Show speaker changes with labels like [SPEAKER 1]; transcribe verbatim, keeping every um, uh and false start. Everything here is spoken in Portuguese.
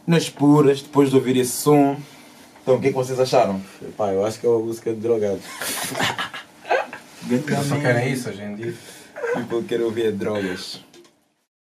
[SPEAKER 1] nas puras, depois de ouvir esse som. Então, o que é que vocês acharam?
[SPEAKER 2] Pá, eu acho que é uma música de drogados.
[SPEAKER 3] Eles só querem isso hoje em dia.
[SPEAKER 1] Tipo, eu quero ouvir drogas.